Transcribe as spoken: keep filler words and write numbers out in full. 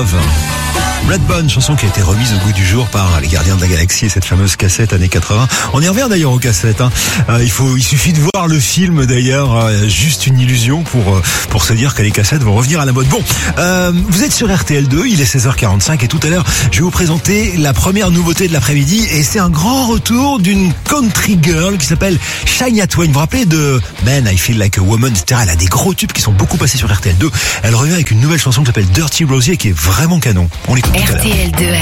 Love. Redbone, chanson qui a été remise au goût du jour par les Gardiens de la Galaxie et cette fameuse cassette années quatre-vingts. On y revient d'ailleurs aux cassettes. Hein. Euh, il faut, il suffit de voir le film d'ailleurs, euh, juste une illusion pour euh, pour se dire que les cassettes vont revenir à la mode. Bon, euh, vous êtes sur R T L deux, il est seize heures quarante-cinq et tout à l'heure, je vais vous présenter la première nouveauté de l'après-midi et c'est un grand retour d'une country girl qui s'appelle Shania Twain. Vous vous rappelez de Man, I Feel Like a Woman, et cetera. Elle a des gros tubes qui sont beaucoup passés sur R T L deux. Elle revient avec une nouvelle chanson qui s'appelle Dirty Rosie et qui est vraiment canon. On l'écoute. R T L deux